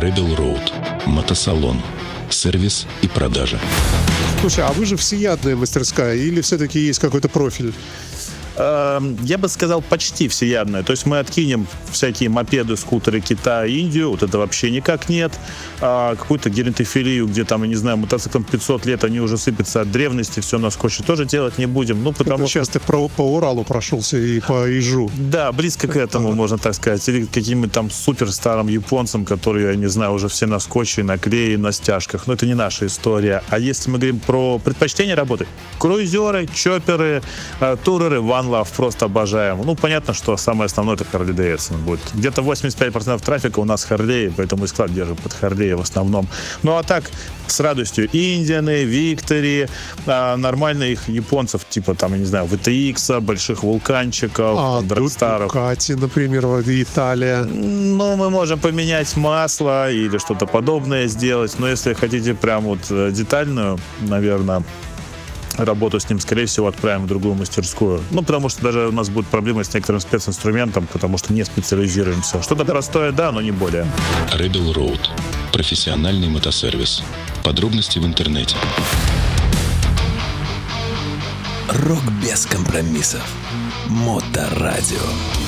Rebel Road. Мотосалон. Сервис и продажа. Слушай, а вы же всеядная мастерская или все-таки есть какой-то профиль? Я бы сказал, почти всеядная. То есть мы откинем всякие мопеды, скутеры Китая, Индию, вот это вообще никак нет. Какую-то геронтофилию, где там, я не знаю, мотоциклам 500 лет, они уже сыпятся от древности, все на скотче тоже делать не будем. Ну, потому что... Сейчас ты по Уралу прошелся и по Ижу. Да, близко к этому, можно так сказать. Или каким-нибудь там супер старым японцам, которые, я не знаю, уже все на скотче, на клее, на стяжках. Но это не наша история. А если мы говорим про предпочтение работы, круизеры, чопперы, туреры, One Love просто обожаем. Ну, понятно, что самое основное это Harley Davidson будет. Где-то 85% трафика у нас Harley, поэтому и склад держим под Harley в основном. Ну, а так, с радостью Индианы, Виктори, нормальных японцев, типа, там, я не знаю, VTX, больших вулканчиков, Драгстаров. Дукати, например, Италия. Ну, мы можем поменять масло или что-то подобное сделать, но если хотите прям вот детальную, наверное, работу с ним, скорее всего, отправим в другую мастерскую. Ну, потому что даже у нас будут проблемы с некоторым специнструментом, потому что не специализируемся. Что-то простое, да, но не более. Rebel Road. Профессиональный мотосервис. Подробности в интернете. Рок без компромиссов. Моторадио.